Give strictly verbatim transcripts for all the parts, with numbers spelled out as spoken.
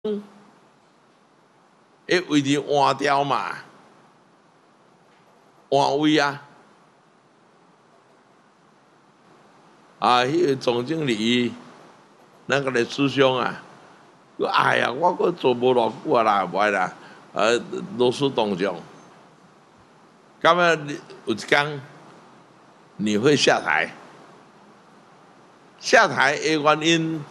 会为伫换掉嘛，换位啊，啊，迄、那个总经理那个的师兄啊，哎呀，我阁做无偌久啊啦，无啦，呃，劳师动众，感觉有一天你会下台，下台的原因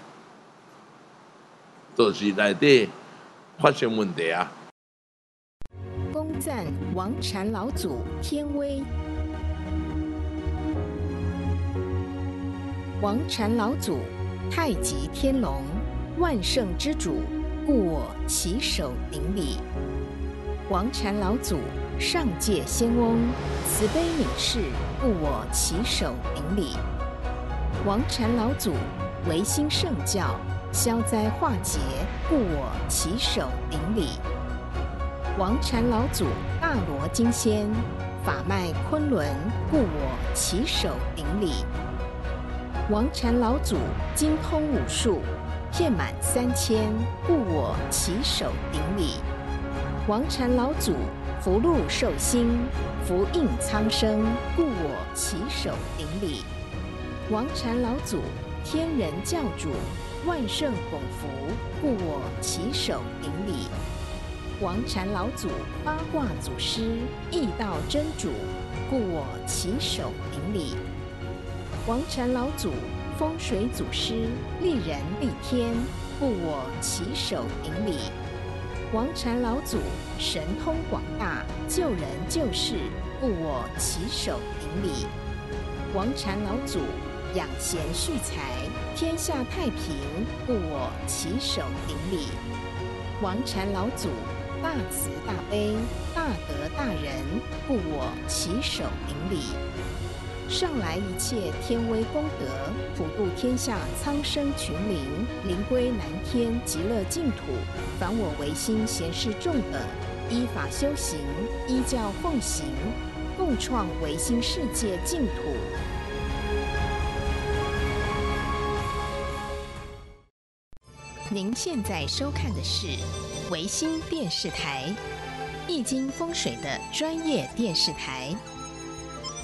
就是内底发生问题啊。 恭赞王禅老祖天威。王禅老祖，太极天龙，万圣之主，故我起手顶礼。王禅老祖，上界仙翁，慈悲悯世，故我起手顶礼。王禅老祖，维新圣教，消灾化劫，故我起手顶礼。王禅老祖，大罗金仙，法脉昆仑，故我起手顶礼。王禅老祖，精通武术，遍满三千，故我起手顶礼。王禅老祖，福禄寿星，福应苍生，故我起手顶礼。王禅老祖，天人教主，万圣拱福，故我起手顶礼。王禅老祖，八卦祖师，易道真主，故我起手顶礼。王禅老祖，风水祖师，利人利天，故我起手顶礼。王禅老祖，神通广大，救人救世，故我起手顶礼。王禅老祖，养贤蓄财，天下太平，故我起手顶礼。王禅老祖，大慈大悲，大德大仁，故我起手顶礼。上来一切天威功德，普度天下苍生群灵，灵归南天极乐净土。凡我唯心贤士众等，依法修行，依教奉行，共创唯心世界净土。您现在收看的是唯心电视台，易经风水的专业电视台。